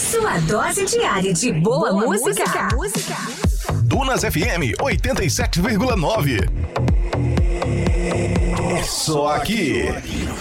Sua dose diária de boa música. Dunas FM 87,9. É só aqui.